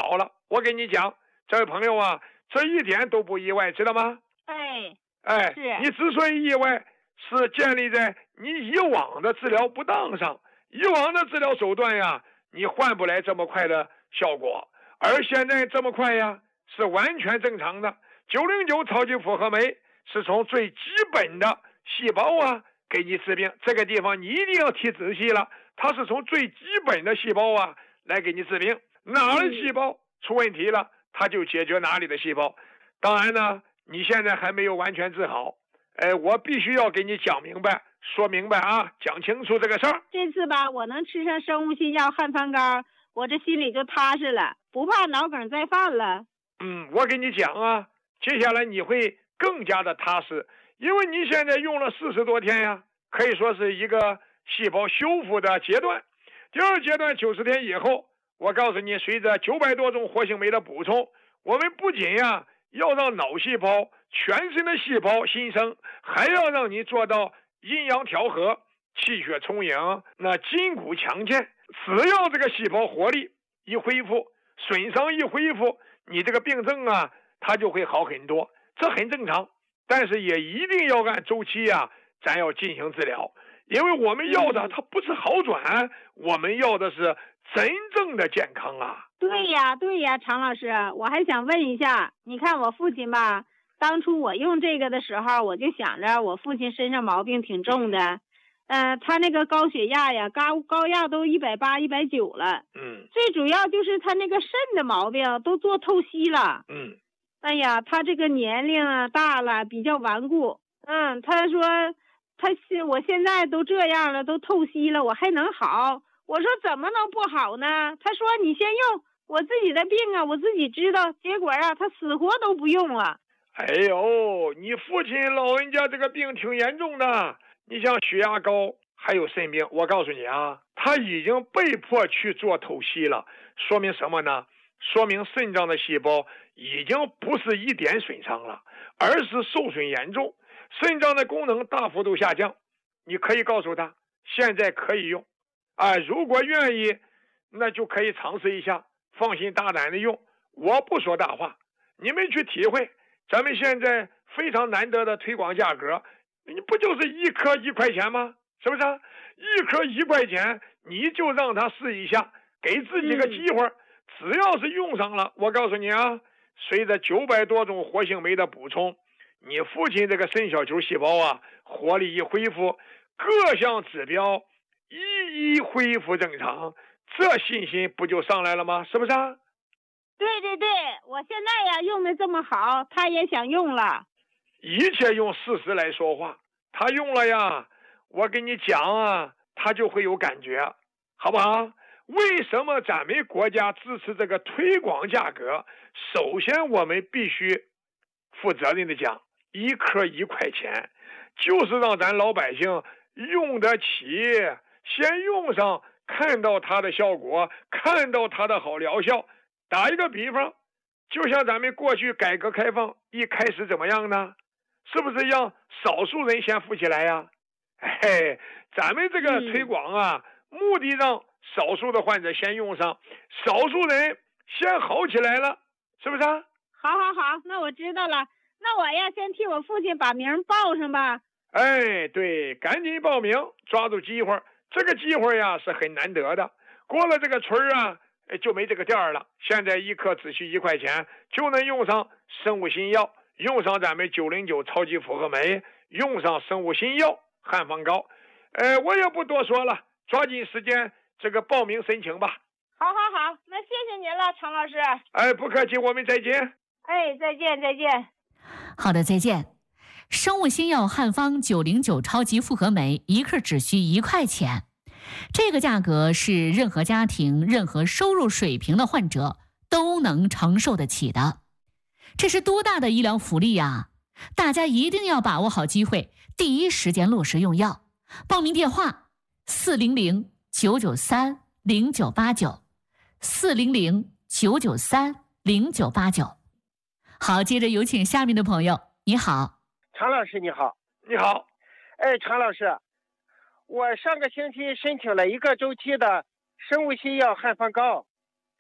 好了。我跟你讲，这位朋友啊，这一点都不意外，知道吗？ 是你之所以意外，是建立在你以往的治疗不当上。以往的治疗手段呀，你换不来这么快的效果，而现在这么快呀，是完全正常的。909超级复合酶是从最基本的细胞啊给你治病，这个地方你一定要听仔细了，它是从最基本的细胞啊来给你治病，哪儿的细胞出问题了，它就解决哪里的细胞。当然呢，你现在还没有完全治好，我必须要给你讲明白说明白啊，讲清楚这个事儿。 这次吧，我能吃上生物新药汉方膏，我这心里就踏实了，不怕脑梗再犯了。 我跟你讲啊，接下来你会更加的踏实，因为你现在用了40多天呀，可以说是一个细胞修复的阶段。第二阶段90天以后，我告诉你，随着900多种活性酶的补充，我们不仅呀要让脑细胞全身的细胞新生，还要让你做到阴阳调和、气血充盈，那筋骨强健。只要这个细胞活力一恢复，损伤一恢复，你这个病症啊它就会好很多，这很正常。但是也一定要按周期啊咱要进行治疗，因为我们要的它不是好转，我们要的是真正的健康啊。 对呀，常老师，我还想问一下，你看我父亲吧，当初我用这个的时候，我就想着我父亲身上毛病挺重的，他那个高血压呀，高压都180、190了，最主要就是他那个肾的毛病都做透析了，哎呀，他这个年龄啊大了，比较顽固，他说我现在都这样了，都透析了，我还能好？我说怎么能不好呢？他说你先用，我自己的病啊，我自己知道。结果啊，他死活都不用了。 哎呦，你父亲老人家这个病挺严重的，你像血压高，还有肾病。我告诉你啊，他已经被迫去做透析了，说明什么呢？说明肾脏的细胞已经不是一点损伤了，而是受损严重，肾脏的功能大幅度下降。你可以告诉他，现在可以用。如果愿意，那就可以尝试一下，放心大胆的用。我不说大话，你们去体会。咱们现在非常难得的推广价格，你不就是一颗1块钱吗？是不是一颗1块钱，你就让他试一下，给自己个机会。只要是用上了，我告诉你啊，随着900多种活性酶的补充，你父亲这个肾小球细胞啊，活力一恢复，各项指标一恢复正常，这信心不就上来了吗？是不是啊？ 对，我现在呀用的这么好，他也想用了。 一切用事实来说话，他用了呀，我跟你讲啊，他就会有感觉，好不好？为什么咱们国家支持这个推广价格？首先我们必须负责任的讲，1颗1块钱，就是让咱老百姓用得起，先用上，看到它的效果，看到它的好疗效。打一个比方，就像咱们过去改革开放一开始怎么样呢？是不是让少数人先富起来呀？咱们这个推广啊，目的让少数的患者先用上，少数人先好起来了，是不是啊？ 好，那我知道了。那我呀，先替我父亲把名报上吧。 对，赶紧报名，抓住机会。这个机会呀是很难得的。过了这个村啊，就没这个店了。现在1颗只需1块钱，就能用上生物新药，用上咱们909超级复合酶，用上生物新药汉方膏。我也不多说了，抓紧时间这个报名申请吧。 好，那谢谢您了，常老师。 不客气，我们再见。 再见。 好的，再见。生物新药汉方909超级复合酶1克只需1块钱，这个价格是任何家庭、任何收入水平的患者都能承受得起的。这是多大的医疗福利呀！大家一定要把握好机会，第一时间落实用药。报名电话400-993-0989 400-993-0989。好，接着有请下面的朋友。你好， 常老师你好。 你好。 常老师，我上个星期申请了1个周期的生物新药汉方膏，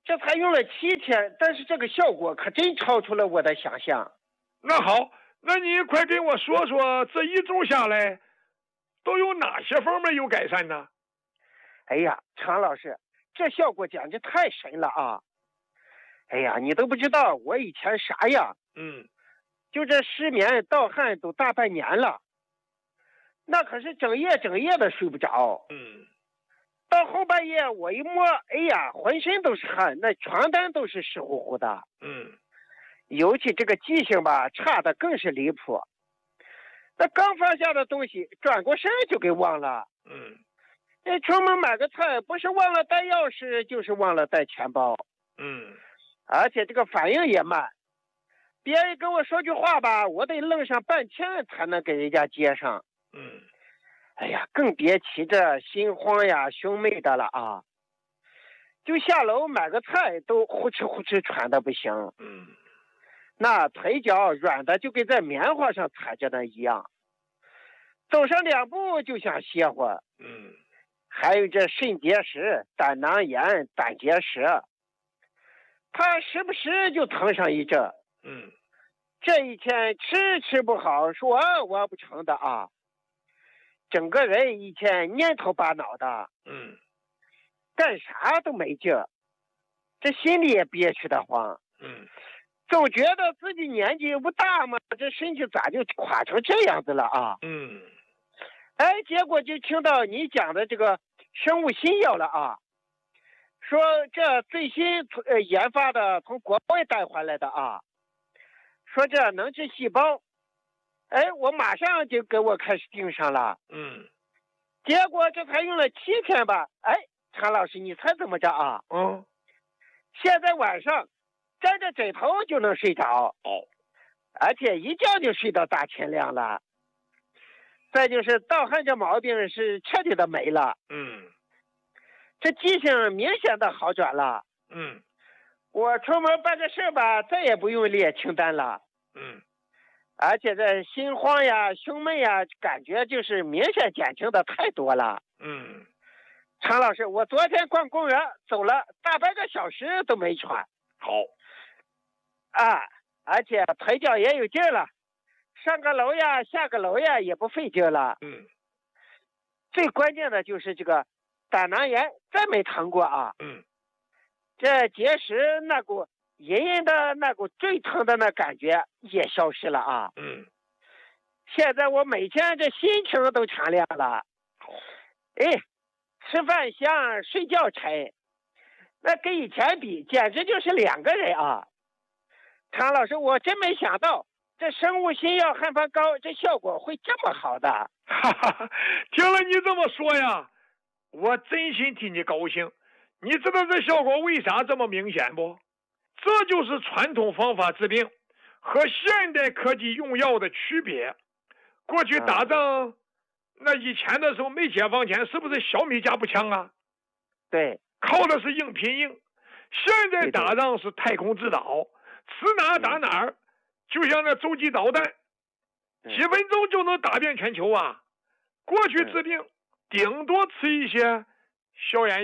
这才用了7天，但是这个效果可真超出了我的想象。 那好，那你快给我说说，这一周下来都有哪些方面有改善呢？ 哎呀，常老师，这效果简直太神了啊！哎呀，你都不知道我以前啥样，就这失眠盗汗都大半年了，那可是整夜的睡不着。到后半夜我一摸，哎呀，浑身都是汗，那床单都是湿乎乎的。尤其这个记性吧，差的更是离谱。那刚放下的东西，转过身就给忘了。出门买个菜，不是忘了带钥匙，就是忘了带钱包。而且这个反应也慢，别人跟我说句话吧，我得愣上半天才能给人家接上。哎呀，更别提这心慌呀、胸闷的了啊！就下楼买个菜都呼哧呼哧喘的不行。那腿脚软的就跟在棉花上踩着的一样，走上2步就想歇会儿。还有这肾结石、胆囊炎、胆结石，他时不时就疼上一阵。这一天吃不好，说我不成的啊，整个人一天蔫头巴脑的。干啥都没劲儿，这心里也憋屈得慌。总觉得自己年纪不大嘛，这身体咋就垮成这样子了啊？哎，结果就听到你讲的这个生物新药了啊，说这最新研发的，从国外带回来的啊，说这能治细胞。哎，我马上就给我开始盯上了。结果这才用了7天吧。哎，常老师，你猜怎么着啊？现在晚上沾着枕头就能睡着。而且一觉就睡到大天亮了。再就是盗汗这毛病是彻底的没了。这记性明显的好转了。我出门办个事吧，再也不用列清单了。而且这心慌呀、胸闷呀，感觉就是明显减轻的太多了。常老师，我昨天逛公园走了大半个小时都没喘。 好。 而且腿脚也有劲了，上个楼呀、下个楼呀也不费劲了。最关键的就是这个胆囊炎再没疼过啊。这结石那股隐隐的那股最疼的那感觉也消失了啊。现在我每天这心情都敞亮了。吃饭香，睡觉沉，那跟以前比简直就是2个人啊。常老师，我真没想到这生物新药汉方膏这效果会这么好的。 听了你这么说呀，我真心替你高兴。你知道这效果为啥这么明显不？这就是传统方法治病和现代科技用药的区别。过去打仗，那以前的时候没解放前，是不是小米加步枪啊？ 对， 靠的是硬拼硬。现在打仗是太空制导，吃哪打哪儿，就像那洲际导弹，几分钟就能打遍全球啊！过去治病顶多吃一些消炎